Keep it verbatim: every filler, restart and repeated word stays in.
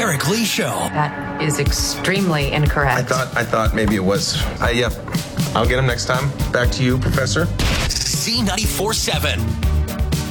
Eric Lee Show. That is extremely incorrect. I thought I thought maybe it was. Uh, yeah, I'll get him next time. Back to you, Professor. Z ninety-four seven.